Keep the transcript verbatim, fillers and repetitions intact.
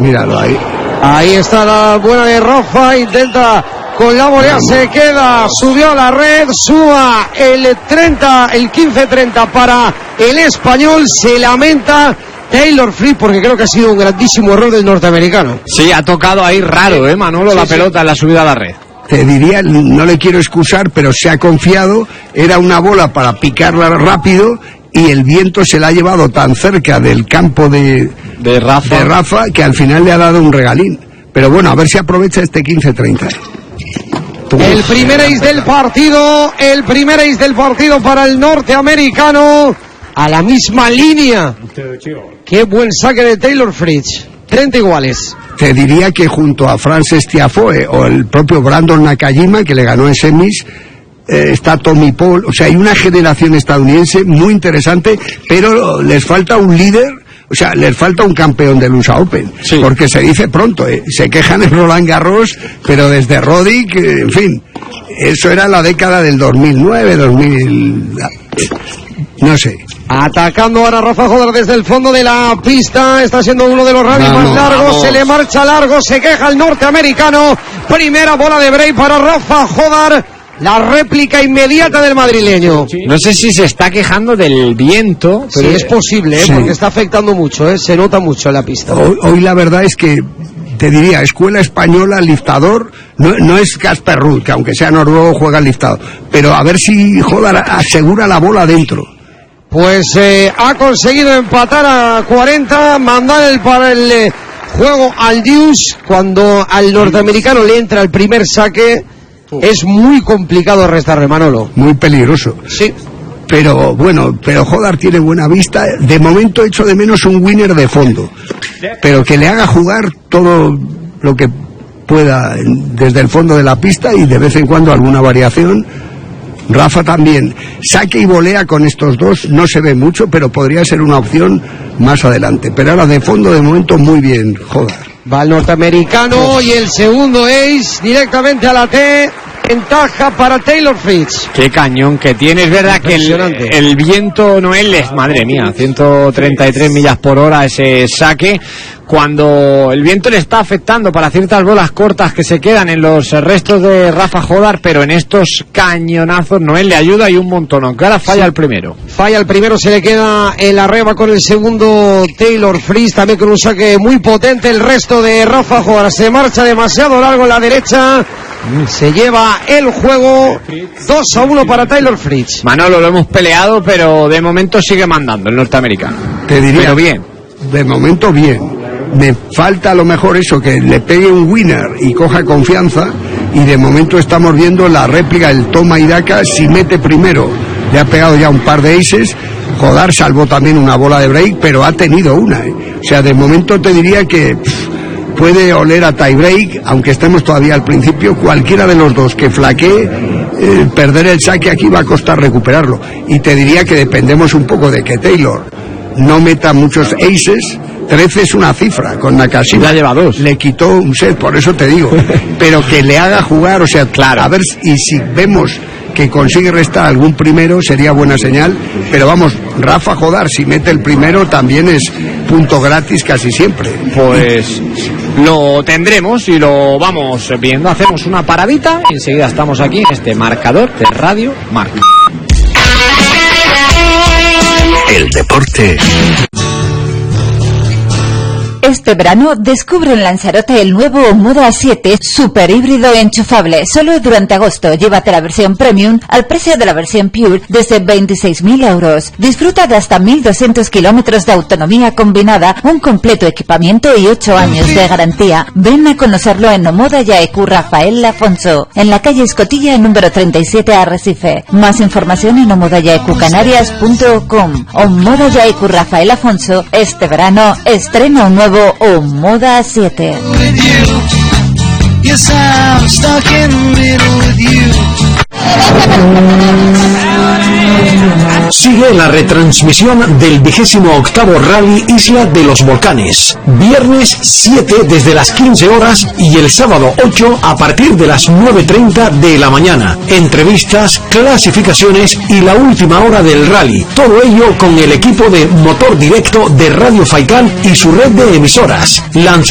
Míralo ahí. Ahí está la buena de Rafa, intenta con la volea, se queda, subió a la red, suba el treinta, el quince treinta para el español, se lamenta Taylor Fritz porque creo que ha sido un grandísimo error del norteamericano. Sí, ha tocado ahí raro, eh, Manolo, sí, la sí. pelota en la subida a la red. Te diría, no le quiero excusar, pero se ha confiado, era una bola para picarla rápido y el viento se la ha llevado tan cerca del campo de, de, Rafa. de Rafa que al final le ha dado un regalín. Pero bueno, a ver si aprovecha este quince treinta. El primer ace del partido, el primer ace del partido para el norteamericano, a la misma línea. Qué buen saque de Taylor Fritz, treinta iguales. Te diría que junto a Frances Tiafoe o el propio Brandon Nakajima, que le ganó en semis, eh, está Tommy Paul, o sea, hay una generación estadounidense muy interesante, pero les falta un líder. O sea, les falta un campeón del U S A Open, sí. Porque se dice pronto, ¿eh? Se quejan en Roland Garros, pero desde Roddick, eh, en fin, eso era la década del dos mil nueve, dos mil... no sé. Atacando ahora Rafa Jodar desde el fondo de la pista, está siendo uno de los rallies más largos, vamos. Se le marcha largo, se queja el norteamericano, primera bola de break para Rafa Jodar. La réplica inmediata del madrileño. No sé si se está quejando del viento, pero sí, es posible, ¿eh? Sí. Porque está afectando mucho, ¿eh? Se nota mucho en la pista. Hoy, hoy la verdad es que, te diría, escuela española, liftador, no, no es Casper Ruud, que aunque sea noruego juega el liftado, pero a ver si Jodar asegura la bola dentro. Pues eh, ha conseguido empatar a cuarenta, mandar el para el eh, juego al deuce, cuando al norteamericano le entra el primer saque. Es muy complicado restarle, Manolo. Muy peligroso. Sí. Pero bueno, pero Jodar tiene buena vista. De momento echo de menos un winner de fondo. Pero que le haga jugar todo lo que pueda desde el fondo de la pista y de vez en cuando alguna variación. Rafa también. Saque y volea con estos dos no se ve mucho, pero podría ser una opción más adelante. Pero ahora de fondo de momento muy bien, Jodar. Va el norteamericano y el segundo ace directamente a la T. Ventaja para Taylor Fritz. Qué cañón que tiene. Es verdad que el, el viento, Noel, es, madre mía, ciento treinta y tres millas por hora ese saque. Cuando el viento le está afectando para ciertas bolas cortas que se quedan en los restos de Rafa Jodar, pero en estos cañonazos Noel le ayuda y un montón, aunque ahora falla sí. el primero. Falla el primero, se le queda en la reba con el segundo Taylor Fritz, también con un saque muy potente. El resto de Rafa Jodar se marcha demasiado largo en la derecha. Se lleva el juego dos a uno para Taylor Fritz. Manolo, lo hemos peleado, pero de momento sigue mandando el norteamericano. Te diría, pero bien. De momento bien. Me falta a lo mejor eso, que le pegue un winner y coja confianza, y de momento estamos viendo la réplica, el toma y daca. Si mete primero, le ha pegado ya un par de aces. Jodar salvó también una bola de break, pero ha tenido una, ¿eh? O sea, de momento te diría que pff, puede oler a tie break, aunque estemos todavía al principio. Cualquiera de los dos que flaquee, eh, perder el saque aquí va a costar recuperarlo. Y te diría que dependemos un poco de que Taylor no meta muchos aces. trece es una cifra con Nakashima. Ya lleva dos. Le quitó un set, por eso te digo. Pero que le haga jugar, o sea, claro. A ver, y si vemos que consigue restar algún primero, sería buena señal. Pero vamos, Rafa Jodar, si mete el primero, también es punto gratis casi siempre. Pues lo tendremos y lo vamos viendo. Hacemos una paradita y enseguida estamos aquí en este marcador de Radio Marca. El deporte. Este verano descubre en Lanzarote el nuevo Moda siete super híbrido enchufable. Solo durante agosto llévate la versión Premium al precio de la versión Pure desde veintiséis mil euros. Disfruta de hasta mil doscientos kilómetros de autonomía combinada, un completo equipamiento y ocho años de garantía. Ven a conocerlo en Omoda Yaecu Rafael Afonso, en la calle Escotilla número treinta y siete Arrecife. Más información en omoda yaecu canarias punto com. Omoda Yaecu Rafael Afonso, este verano estrena un nuevo Omoda siete. Sigue la retransmisión del vigésimo octavo Rally Isla de los Volcanes. Viernes siete desde las quince horas y el sábado ocho a partir de las nueve treinta de la mañana. Entrevistas, clasificaciones y la última hora del rally. Todo ello con el equipo de Motor Directo de Radio Faikán y su red de emisoras. Lanza